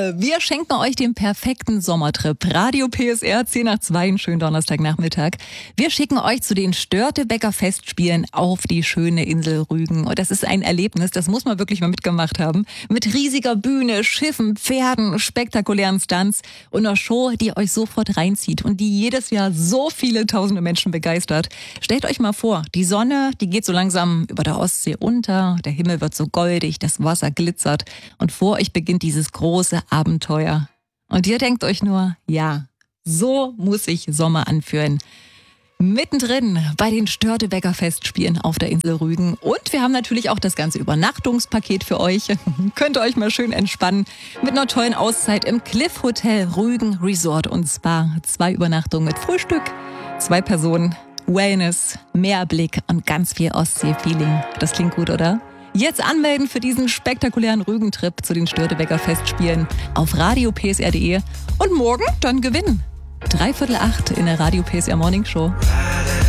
Wir schenken euch den perfekten Sommertrip. Radio PSR, 10 nach 2, einen schönen Donnerstagnachmittag. Wir schicken euch zu den Störtebeker Festspielen auf die schöne Insel Rügen. Und das ist ein Erlebnis, das muss man wirklich mal mitgemacht haben. Mit riesiger Bühne, Schiffen, Pferden, spektakulären Stunts und einer Show, die euch sofort reinzieht und die jedes Jahr so viele tausende Menschen begeistert. Stellt euch mal vor, die Sonne, die geht so langsam über der Ostsee unter, der Himmel wird so goldig, das Wasser glitzert und vor euch beginnt dieses große Abenteuer. Und ihr denkt euch nur, ja, so muss sich Sommer anfühlen. Mittendrin bei den Störtebeker Festspielen auf der Insel Rügen. Und wir haben natürlich auch das ganze Übernachtungspaket für euch. Könnt ihr euch mal schön entspannen mit einer tollen Auszeit im Cliff Hotel Rügen Resort und Spa. 2 Übernachtungen mit Frühstück, 2 Personen, Wellness, Meerblick und ganz viel Ostsee-Feeling. Das klingt gut, oder? Jetzt anmelden für diesen spektakulären Rügentrip zu den Störtebeker Festspielen auf radiopsr.de und morgen dann gewinnen. 7:45 in der Radio PSR Morning Show.